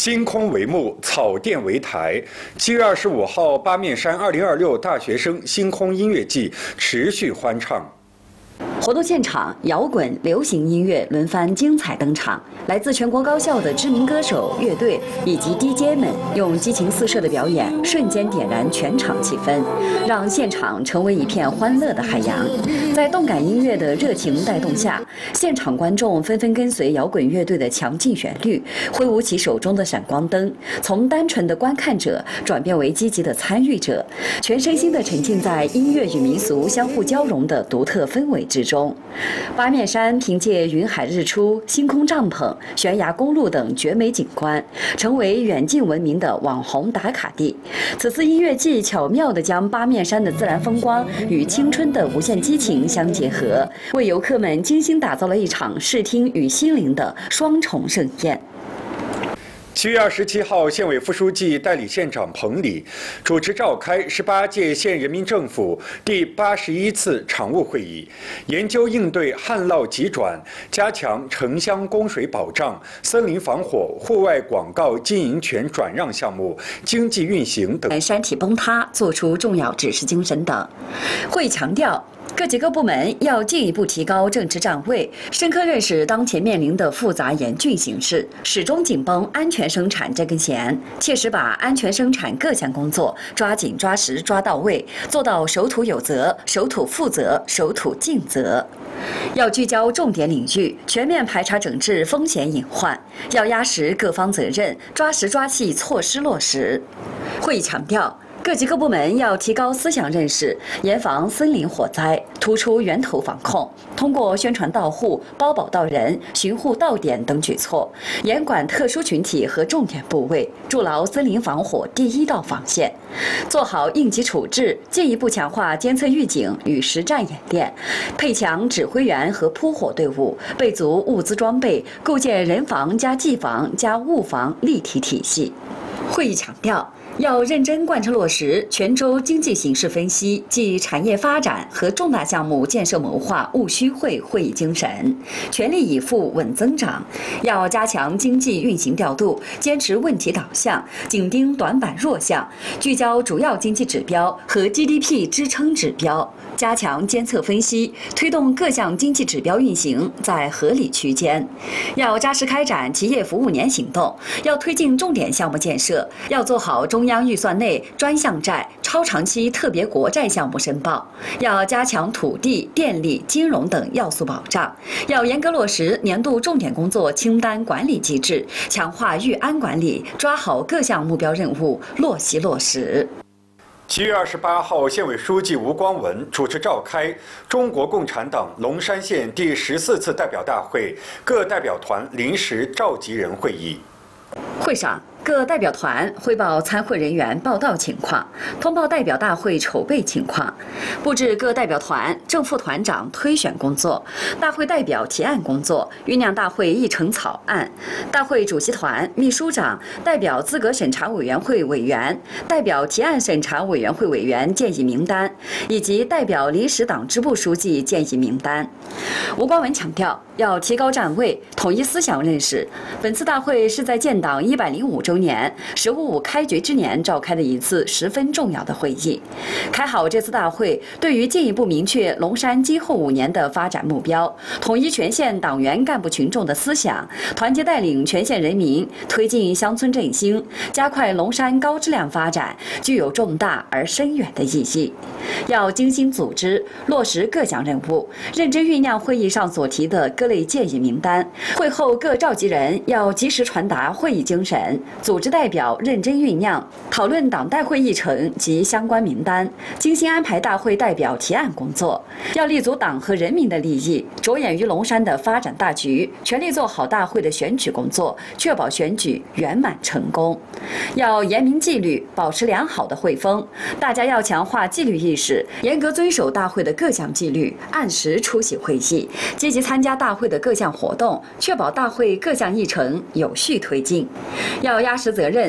星空为幕，草甸为台。7月25号，八面山2026大学生星空音乐季持续欢唱。 活动现场，摇滚、流行音乐轮番精彩登场，来自全国高校的知名歌手、乐队以及 DJ 们用激情四射的表演，瞬间点燃全场气氛，让现场成为一片欢乐的海洋。在动感音乐的热情带动下，现场观众纷纷跟随摇滚乐队的强劲旋律，挥舞起手中的闪光灯，从单纯的观看者转变为积极的参与者，全身心地沉浸在音乐与民俗相互交融的独特氛围之中。八面山凭借云海日出、星空帐篷、悬崖公路等绝美景观，成为远近闻名的网红打卡地。此次音乐季巧妙地将八面山的自然风光与青春的无限激情相结合，为游客们精心打造了一场视听与心灵的双重盛宴。 7月27号，县委副书记代理县长彭礼主持召开18届县人民政府第81次常务会议，研究应对旱涝急转、加强城乡供水保障、森林防火、户外广告经营权转让项目经济运行等山体崩塌作出重要指示精神等。会议强调，各级各部门要进一步提高政治站位，深刻认识当前面临的复杂严峻形势，始终紧绷安全生产这根弦，切实把安全生产各项工作抓紧抓实抓到位，做到守土有责、守土负责、守土尽责。要聚焦重点领域，全面排查整治风险隐患，要压实各方责任，抓实抓细措施落实。会议强调，各级各部门要提高思想认识，严防森林火灾，突出源头防控，通过宣传到户、包保到人、巡护到点等举措，严管特殊群体和重点部位，筑牢森林防火第一道防线，做好应急处置，进一步强化监测预警与实战演练，配强指挥员和扑火队伍，备足物资装备，构建人防加技防加物防立体体系。会议强调，要认真贯彻落实全州经济形势分析及产业发展和重大项目建设谋划务虚会会议精神，全力以赴稳增长。要加强经济运行调度，坚持问题导向，紧盯短板弱项，聚焦主要经济指标和 GDP 支撑指标，加强监测分析，推动各项经济指标运行在合理区间。要扎实开展企业服务年行动，要推进重点项目建设，要做好中央预算内专项债、超长期特别国债项目申报，要加强土地、电力、金融等要素保障，要严格落实年度重点工作清单管理机制，强化预安管理，抓好各项目标任务，落细落实。 7月28号，县委书记吴光文主持召开中国共产党龙山县第14次代表大会各代表团临时召集人会议。 会上，各代表团汇报参会人员报到情况，通报代表大会筹备情况，布置各代表团正副团长推选工作、大会代表提案工作、酝酿大会议程草案、大会主席团、秘书长、代表资格审查委员会委员、代表提案审查委员会委员建议名单，以及代表临时党支部书记建议名单。吴光文强调，要提高站位，统一思想认识。本次大会是在建党105周年“15.5”开局之年召开的一次十分重要的会议。开好这次大会，对于进一步明确龙山今后5年的发展目标，统一全县党员干部群众的思想，团结带领全县人民推进乡村振兴，加快龙山高质量发展，具有重大而深远的意义。要精心组织落实各项任务，认真酝酿会议上所提的各类建议名单。会后各召集人要及时传达会议精神，组织代表认真酝酿讨论党代会议程及相关名单，精心安排大会代表提案工作。要立足党和人民的利益，着眼于龙山的发展大局，全力做好大会的选举工作，确保选举圆满成功。要严明纪律，保持良好的会风。大家要强化纪律意识，严格遵守大会的各项纪律，按时出席会议，积极参加大会的各项活动，确保大会各项议程有序推进。要压实责任，